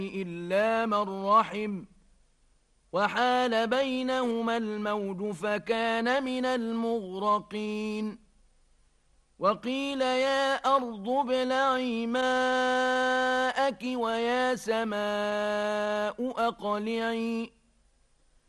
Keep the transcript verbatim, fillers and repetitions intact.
إلا من رحم وحال بينهما الموج فكان من المغرقين وقيل يا أرض ابلعي ماءك ويا سماء أقلعي